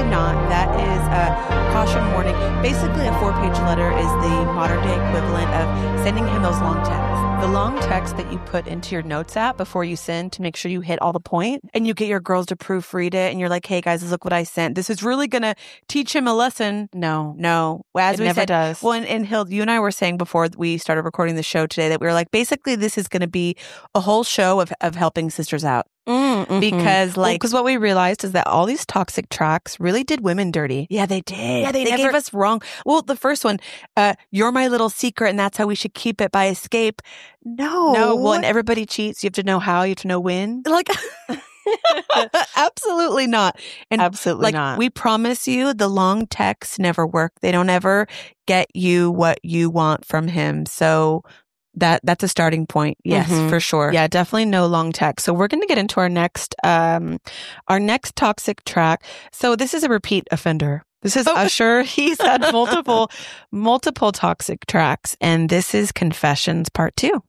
not. That is a caution warning. Basically, a 4-page letter is the modern day equivalent of sending him those long texts. The long text that you put into your notes app before you send to make sure you hit all the point, and you get your girls to proofread it, and you're like, hey guys, look what I sent. This is really going to teach him a lesson. No. As it we never said, does. Well, and Hild, you and I were saying before we started recording the show today that we were like, basically, this is going to be a whole show of helping sisters out. Because what we realized is that all these toxic tracks really did women dirty. Yeah, they did. Yeah, they gave us wrong. Well, the first one, you're my little secret and that's how we should keep it by escape. No. Well, and everybody cheats. You have to know how, you have to know when. Like, absolutely not. And absolutely not. We promise you the long texts never work. They don't ever get you what you want from him. So that's a starting point. Yes, for sure. Yeah, definitely no long text. So we're going to get into our next toxic track. So this is a repeat offender. This is Usher. He's had multiple toxic tracks, and this is Confessions Part 2.